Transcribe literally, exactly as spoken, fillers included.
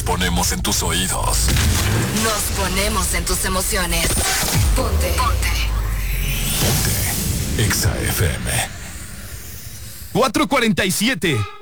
Nos ponemos en tus oídos. Nos ponemos en tus emociones. Ponte. Ponte. Ponte. Exa F M. cuatro cuarenta y siete.